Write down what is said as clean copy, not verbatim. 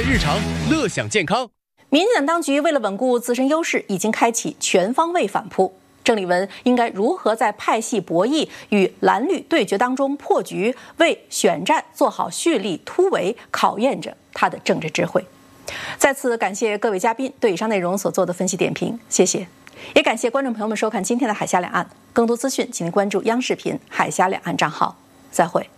日常，乐享健康。 民进党当局为了稳固自身优势，已经开启全方位反扑。郑丽文应该如何在派系博弈与蓝绿对决当中破局，为选战做好蓄力突围，考验着他的政治智慧。再次感谢各位嘉宾对以上内容所做的分析点评，谢谢。也感谢观众朋友们收看今天的海峡两岸，更多资讯请您关注央视频海峡两岸账号。再会。